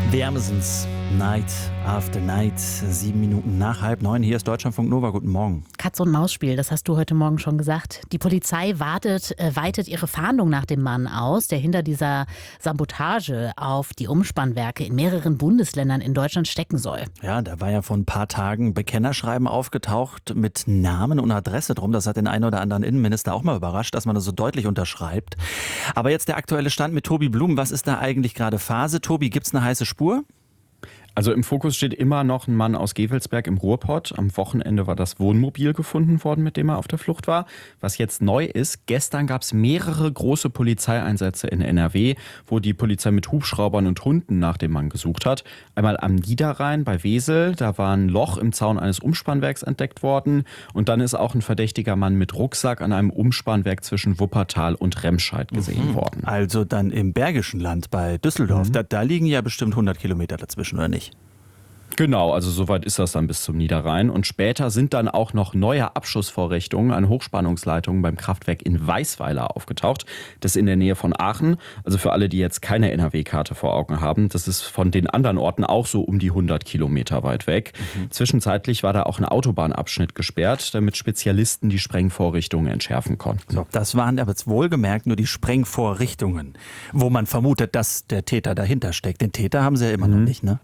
Wärmesens Night After Night, 7 Minuten nach 8:30. Hier ist Deutschlandfunk Nova. Guten Morgen. Katz-und-Maus-Spiel, das hast du heute Morgen schon gesagt. Die Polizei weitet ihre Fahndung nach dem Mann aus, der hinter dieser Sabotage auf die Umspannwerke in mehreren Bundesländern in Deutschland stecken soll. Ja, da war ja vor ein paar Tagen Bekennerschreiben aufgetaucht mit Namen und Adresse drum. Das hat den einen oder anderen Innenminister auch mal überrascht, dass man das so deutlich unterschreibt. Aber jetzt der aktuelle Stand mit Tobi Blum. Was ist da eigentlich gerade Phase? Tobi, gibt's eine heiße Spur? Also im Fokus steht immer noch ein Mann aus Gevelsberg im Ruhrpott. Am Wochenende war das Wohnmobil gefunden worden, mit dem er auf der Flucht war. Was jetzt neu ist, gestern gab es mehrere große Polizeieinsätze in NRW, wo die Polizei mit Hubschraubern und Hunden nach dem Mann gesucht hat. Einmal am Niederrhein bei Wesel, da war ein Loch im Zaun eines Umspannwerks entdeckt worden. Und dann ist auch ein verdächtiger Mann mit Rucksack an einem Umspannwerk zwischen Wuppertal und Remscheid gesehen worden. Also dann im Bergischen Land bei Düsseldorf. Da liegen ja bestimmt 100 Kilometer dazwischen, oder nicht? Genau, also soweit ist das dann bis zum Niederrhein. Und später sind dann auch noch neue Abschussvorrichtungen an Hochspannungsleitungen beim Kraftwerk in Weisweiler aufgetaucht. Das ist in der Nähe von Aachen. Also für alle, die jetzt keine NRW-Karte vor Augen haben, das ist von den anderen Orten auch so um die 100 Kilometer weit weg. Zwischenzeitlich war da auch ein Autobahnabschnitt gesperrt, damit Spezialisten die Sprengvorrichtungen entschärfen konnten. So, das waren aber jetzt wohlgemerkt nur die Sprengvorrichtungen, wo man vermutet, dass der Täter dahinter steckt. Den Täter haben sie ja immer noch nicht, ne?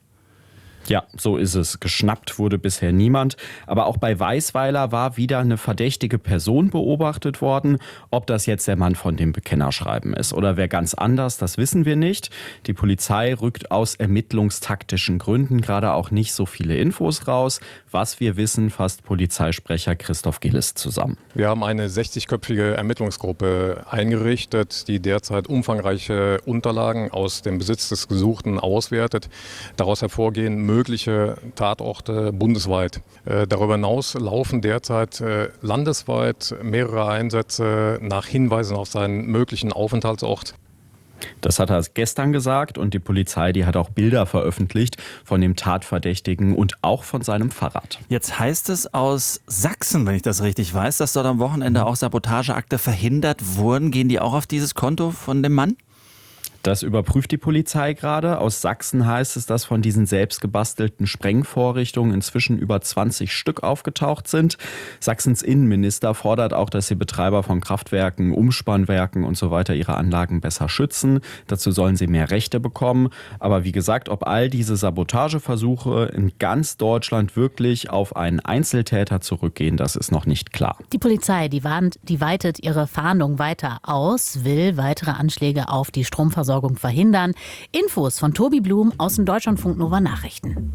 Ja, so ist es. Geschnappt wurde bisher niemand. Aber auch bei Weisweiler war wieder eine verdächtige Person beobachtet worden. Ob das jetzt der Mann von dem Bekennerschreiben ist oder wer ganz anders, das wissen wir nicht. Die Polizei rückt aus ermittlungstaktischen Gründen gerade auch nicht so viele Infos raus. Was wir wissen, fasst Polizeisprecher Christoph Gillis zusammen. Wir haben eine 60-köpfige Ermittlungsgruppe eingerichtet, die derzeit umfangreiche Unterlagen aus dem Besitz des Gesuchten auswertet. Daraus hervorgehen mögliche Tatorte bundesweit. Darüber hinaus laufen derzeit landesweit mehrere Einsätze nach Hinweisen auf seinen möglichen Aufenthaltsort. Das hat er gestern gesagt und die Polizei, die hat auch Bilder veröffentlicht von dem Tatverdächtigen und auch von seinem Fahrrad. Jetzt heißt es aus Sachsen, wenn ich das richtig weiß, dass dort am Wochenende auch Sabotageakte verhindert wurden. Gehen die auch auf dieses Konto von dem Mann? Das überprüft die Polizei gerade. Aus Sachsen heißt es, dass von diesen selbst gebastelten Sprengvorrichtungen inzwischen über 20 Stück aufgetaucht sind. Sachsens Innenminister fordert auch, dass die Betreiber von Kraftwerken, Umspannwerken und so weiter ihre Anlagen besser schützen. Dazu sollen sie mehr Rechte bekommen. Aber wie gesagt, ob all diese Sabotageversuche in ganz Deutschland wirklich auf einen Einzeltäter zurückgehen, das ist noch nicht klar. Die Polizei, die weitet ihre Fahndung weiter aus, will weitere Anschläge auf die Stromversorgung verhindern. Infos von Tobi Blum aus den Deutschlandfunk Nova Nachrichten.